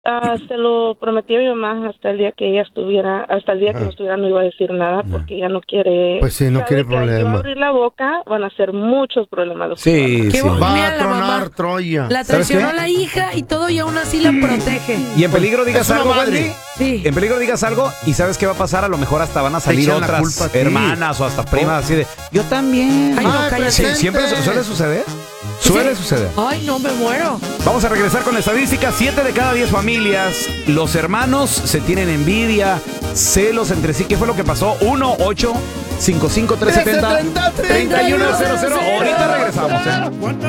Se lo prometió a mi mamá hasta el día que ella estuviera, hasta el día que no estuviera, no iba a decir nada porque ella no quiere. Pues sí, no quiere Que al yo problema. abrir la boca van a ser muchos problemas. Sí, sí. Va Mira, a la tronar mamá Troya. la ¿Sabes traicionó qué? la hija y todo y aún así la protege. Y en peligro digas Es una algo, madre. Wendy. Sí. En peligro digas algo y ¿sabes qué va a pasar? A lo mejor hasta van a salir echan la otras culpa a ti. hermanas o hasta primas así de, yo también. Ay, no, Ay, cállate. Sí, presente. siempre suele suceder. Suele suceder. Ay, no, me muero. Vamos a regresar con la estadística. 7 de cada 10 familias, los hermanos se tienen envidia, celos entre sí. ¿Qué fue lo que pasó? 1-855-370-3100. Ahorita regresamos, ¿eh?